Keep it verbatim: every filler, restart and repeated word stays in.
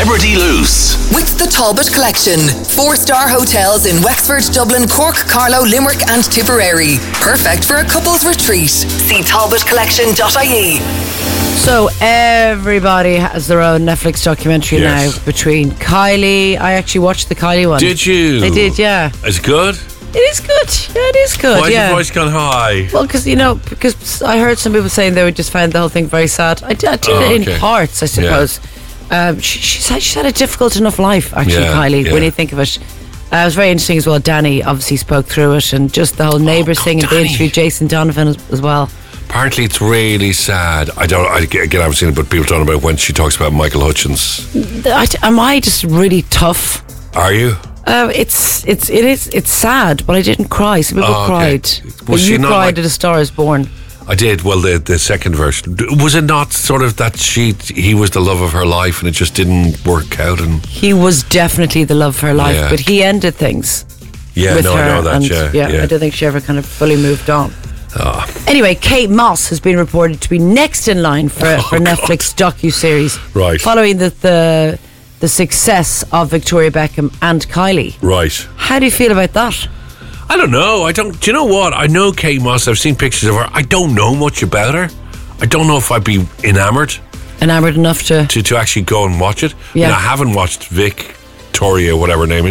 Celebrity Loose. With the Talbot Collection. Four-star hotels in Wexford, Dublin, Cork, Carlow, Limerick and Tipperary. Perfect for a couple's retreat. See talbot collection dot I E. So everybody has their own Netflix documentary Yes. now between Kylie. I actually watched the Kylie one. Did you? I did, yeah. Is it good? It is good. Yeah, it is good. Why yeah. has your voice gone high? Well, because, you know, because I heard some people saying they would just find the whole thing very sad. I did, I did Oh, it okay. in parts, I suppose. Um, she, she's, had, she's had a difficult enough life, actually, Yeah, Kylie, yeah. when you think of it. Uh, it was very interesting as well. Danny obviously spoke through it, and just the whole neighbours God, thing, and they Danny. interviewed Jason Donovan as, as well. Apparently, it's really sad. I don't. I, again, I haven't seen it, but people talking about when she talks about Michael Hutchins. I, am I just really tough? Are you? Uh, it's it's it is it's sad, but I didn't cry. Some people Oh, okay. cried. Was But she you not cried like- at A Star Is Born. I did. Well, the the second version, D- was it not sort of that she he was the love of her life and it just didn't work out? And He was definitely the love of her life, Yeah. but he ended things yeah, with no, her. I know that. and Yeah, yeah. I don't think she ever kind of fully moved on. Ah. Anyway, Kate Moss has been reported to be next in line for Oh, for Netflix docu-series, Right. following the, the the success of Victoria Beckham and Kylie. Right. How do you feel about that? I don't know. I don't. Do you know what? I know Kate Moss. I've seen pictures of her. I don't know much about her. I don't know if I'd be enamoured Enamoured enough to? to, to actually go and watch it. I, mean, Yeah. I haven't watched Victoria, whatever her name is.